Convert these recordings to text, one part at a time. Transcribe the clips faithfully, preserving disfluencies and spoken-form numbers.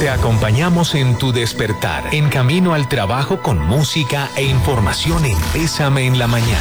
Te acompañamos en tu despertar, en camino al trabajo con música e información en Bésame en la Mañana.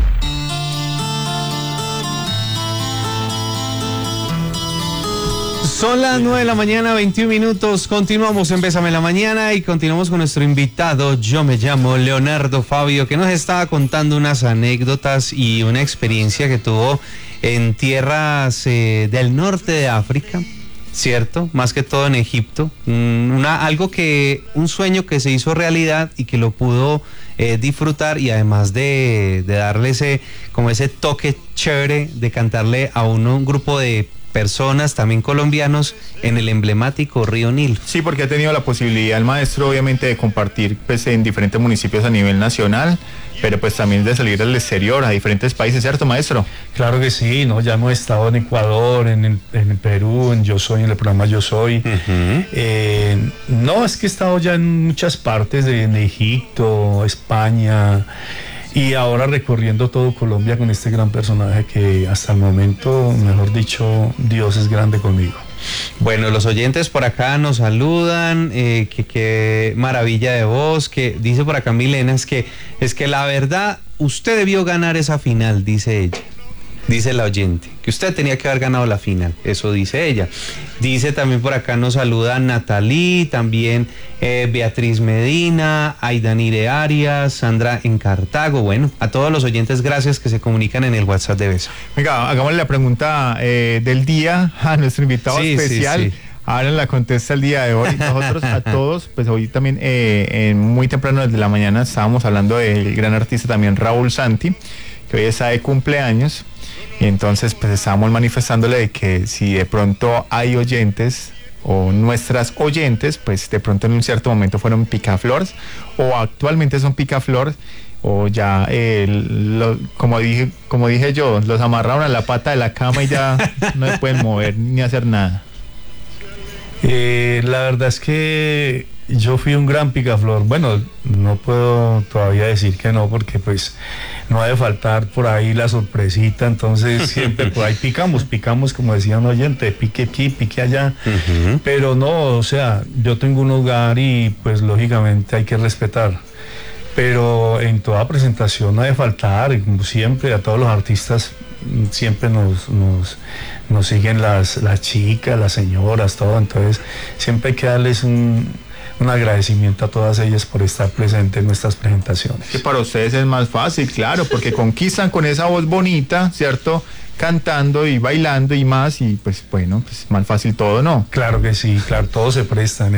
Son las nueve de la mañana, veintiún minutos. Continuamos en Bésame en la Mañana y continuamos con nuestro invitado. Yo me llamo Leonardo Fabio, que nos estaba contando unas anécdotas y una experiencia que tuvo en tierras eh, del norte de África, ¿cierto? Más que todo en Egipto. Una, algo que, un sueño que se hizo realidad y que lo pudo eh, disfrutar, y además de, de darle ese, como ese toque chévere de cantarle a uno, un grupo de personas también colombianos en el emblemático río Nilo. Sí, porque ha tenido la posibilidad el maestro obviamente de compartir pues en diferentes municipios a nivel nacional, pero pues también de salir al exterior, a diferentes países, ¿cierto, maestro? Claro que sí, ¿no? Ya hemos estado en Ecuador, en el, en el Perú, en Yo Soy, en el programa Yo Soy. Uh-huh. eh, no, es que he estado ya en muchas partes, de, en Egipto, España, y ahora recorriendo todo Colombia con este gran personaje que hasta el momento, mejor dicho, Dios es grande conmigo. Bueno, los oyentes por acá nos saludan, eh, que qué maravilla de voz, que dice por acá Milena, es que, es que la verdad, usted debió ganar esa final, dice ella. Dice la oyente, que usted tenía que haber ganado la final, eso dice ella. Dice también por acá, nos saluda Natalí, también eh, Beatriz Medina, Aidanire Arias, Sandra en Cartago. Bueno, a todos los oyentes, gracias, que se comunican en el WhatsApp de Beso. Venga, hagámosle la pregunta eh, del día a nuestro invitado sí, especial. Sí, sí. Ahora la contesta el día de hoy. Nosotros a todos, pues hoy también eh, en muy temprano desde la mañana estábamos hablando del gran artista también Raúl Santi, que hoy está de cumpleaños. Y entonces pues estábamos manifestándole de que si de pronto hay oyentes o nuestras oyentes, pues de pronto en un cierto momento fueron picaflores o actualmente son picaflores, o ya eh, lo, como dije como dije yo, los amarraron a la pata de la cama y ya no se pueden mover ni hacer nada. Eh, la verdad es que yo fui un gran picaflor. Bueno, no puedo todavía decir que no, porque pues no ha de faltar por ahí la sorpresita, entonces siempre por ahí picamos, picamos como decía un oyente, pique aquí, pique allá, uh-huh. Pero no, o sea, yo tengo un hogar y pues lógicamente hay que respetar, pero en toda presentación no ha de faltar, y como siempre a todos los artistas siempre nos, nos, nos siguen las, las chicas, las señoras, todo, entonces siempre hay que darles un un agradecimiento a todas ellas por estar presentes en nuestras presentaciones. Que para ustedes es más fácil, claro, porque conquistan con esa voz bonita, ¿cierto? Cantando y bailando y más, y pues bueno, pues más fácil todo, ¿no? Claro que sí, claro, todo se presta.